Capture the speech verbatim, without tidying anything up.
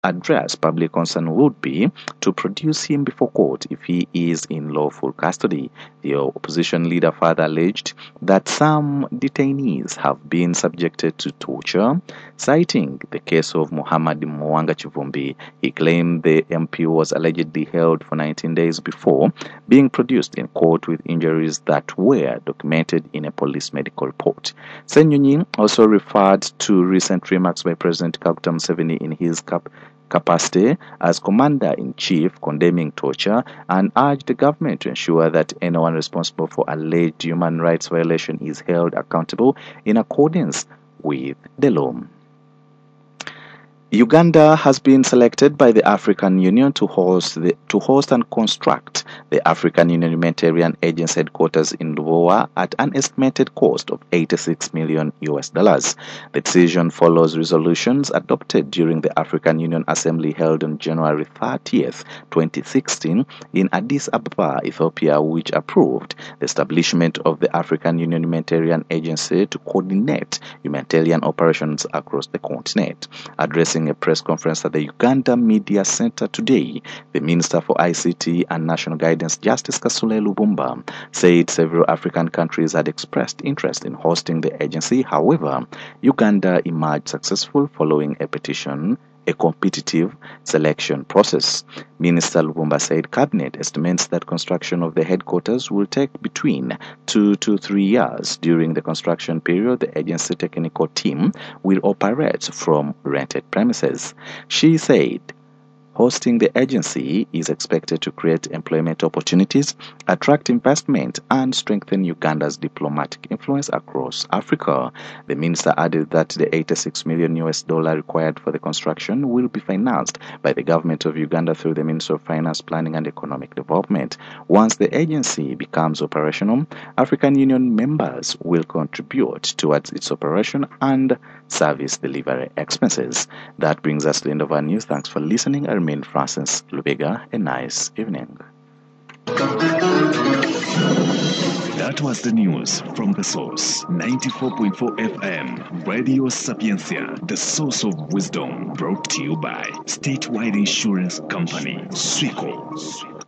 address public concern would be to produce him before court if he is in lawful custody. The opposition leader further alleged that some detainees have been subjected to torture. Citing the case of Muhammad Mwanga Chivumbi, he claimed the M P was allegedly held for nineteen days before being produced in court with injuries that were documented in a police medical report. Senyonyi also referred to recent remarks by President Kaguta Museveni in his cap capacity as Commander-in-Chief condemning torture and urged the government to ensure that anyone responsible for alleged human rights violation is held accountable in accordance with the law. Uganda has been selected by the African Union to host the, to host and construct the African Union Humanitarian Agency headquarters in Lubowa at an estimated cost of eighty-six million U S dollars. The decision follows resolutions adopted during the African Union Assembly held on January thirtieth, twenty sixteen in Addis Ababa, Ethiopia, which approved the establishment of the African Union Humanitarian Agency to coordinate humanitarian operations across the continent. Addressing a press conference at the Uganda Media Center today, the Minister for I C T and National Guidance, Justice Kasule Lubumba, said several African countries had expressed interest in hosting the agency. However, Uganda emerged successful following a petition a competitive selection process. Minister Lubumba said Cabinet estimates that construction of the headquarters will take between two to three years. During the construction period, the agency technical team will operate from rented premises. She said hosting the agency is expected to create employment opportunities, attract investment, and strengthen Uganda's diplomatic influence across Africa. The minister added that the eighty-six million U S dollar required for the construction will be financed by the government of Uganda through the Ministry of Finance, Planning and Economic Development. Once the agency becomes operational, African Union members will contribute towards its operation and service delivery expenses. That brings us to the end of our news. Thanks for listening. I remain Francis Lubega. A nice evening. That was the news from The Source. ninety-four point four F M. Radio Sapiencia, the source of wisdom. Brought to you by Statewide Insurance Company, Swico.